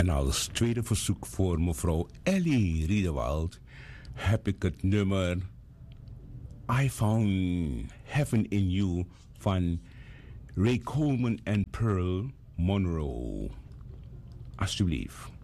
En als tweede verzoek voor mevrouw Ellie Riedewald heb ik het nummer I Found Heaven in You van Ray Coleman en Pearl Monroe. Alsjeblieft.